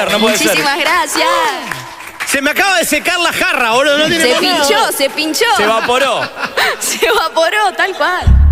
ser, no puede ser. Muchísimas gracias. Se me acaba de secar la jarra, boludo. No tiene Se por qué. pinchó, se pinchó. Se evaporó. Se evaporó, tal cual.